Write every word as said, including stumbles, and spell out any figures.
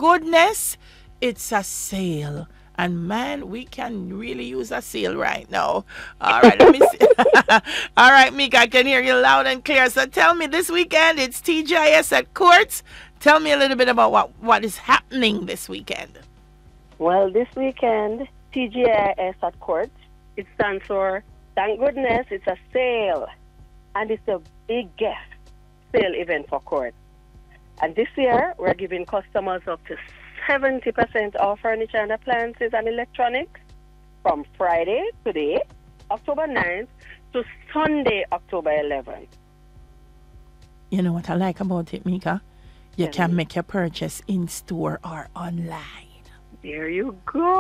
goodness, it's a sale. And man, we can really use a sale right now. All right, let me see. All right, Mika, I can hear you loud and clear. So tell me, this weekend it's T G I S at Courts. Tell me a little bit about what, what is happening this weekend. Well, this weekend, T G I S at Court, it stands for, thank goodness, it's a sale. And it's a big gift sale event for Court. And this year, we're giving customers up to seventy percent off furniture and appliances and electronics from Friday, today, October ninth, to Sunday, October eleventh. You know what I like about it, Mika? You Yeah. can make your purchase in store or online. There you go.